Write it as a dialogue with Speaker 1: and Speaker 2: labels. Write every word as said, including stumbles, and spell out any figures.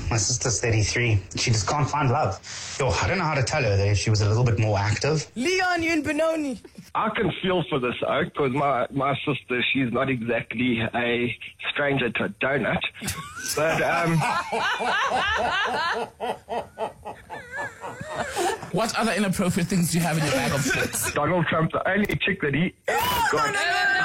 Speaker 1: My sister's thirty-three. She just can't find love. Yo, I don't know how to tell her that if she was a little bit more active.
Speaker 2: Leon, you and Benoni.
Speaker 3: I can feel for this oak because my, my sister, she's not exactly a stranger to a donut. But, um...
Speaker 4: What other inappropriate things do you have in your bag of tricks?
Speaker 3: Donald Trump's the only chick that he ever got.